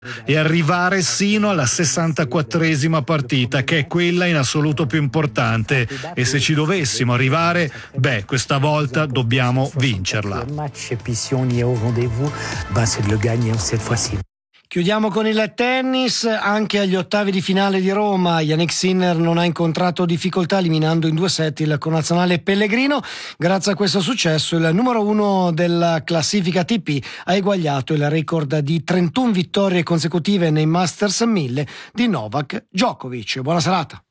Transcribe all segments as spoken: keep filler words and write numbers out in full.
e arrivare sino alla sessantaquattresima partita, che è quella in assoluto più importante, e se ci dovessimo arrivare, beh, questa volta dobbiamo vincerla. Chiudiamo con il tennis. Anche agli ottavi di finale di Roma Jannik Sinner non ha incontrato difficoltà, eliminando in due set il connazionale Pellegrino. Grazie a questo successo il numero uno della classifica A T P ha eguagliato il record di trentuno vittorie consecutive nei Masters mille di Novak Djokovic. Buona serata.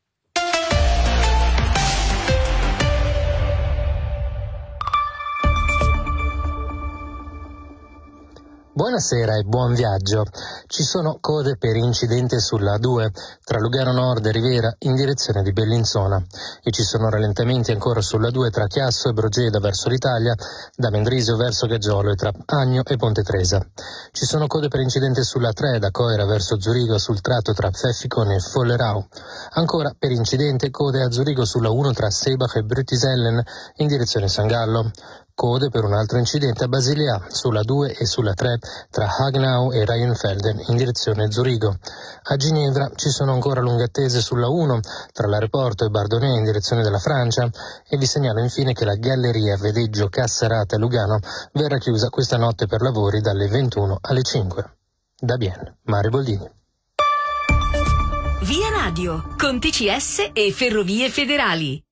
Buonasera e buon viaggio. Ci sono code per incidente sulla A due tra Lugano Nord e Rivera in direzione di Bellinzona e ci sono rallentamenti ancora sulla A due tra Chiasso e Brogeda verso l'Italia, da Mendrisio verso Gaggiolo e tra Agno e Ponte Tresa. Ci sono code per incidente sulla A tre da Coira verso Zurigo sul tratto tra Pfeffikon e Follerau. Ancora per incidente code a Zurigo sulla uno tra Seebach e Brütisellen in direzione San Gallo. Code per un altro incidente a Basilea sulla due e sulla tre tra Hagenau e Rheinfelden in direzione Zurigo. A Ginevra ci sono ancora lunghe attese sulla uno tra l'aeroporto e Bardonnay in direzione della Francia e vi segnalo infine che la galleria Vedeggio Cassarata Lugano verrà chiusa questa notte per lavori dalle ventuno alle cinque. Da bien, Mario Boldini. Via Radio, con T C S e Ferrovie Federali.